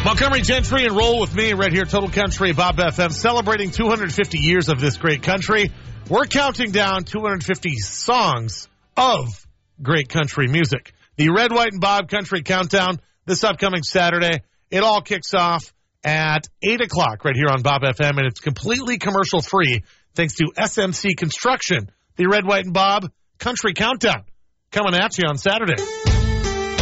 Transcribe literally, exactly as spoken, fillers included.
Montgomery Gentry and roll with me right here, Total Country, Bob F M, celebrating two hundred fifty years of this great country. We're counting down two hundred fifty songs of great country music. The Red, White, and Bob Country Countdown this upcoming Saturday. It all kicks off at eight o'clock right here on Bob F M, and it's completely commercial-free thanks to S M C Construction. The Red, White, and Bob Country Countdown coming at you on Saturday.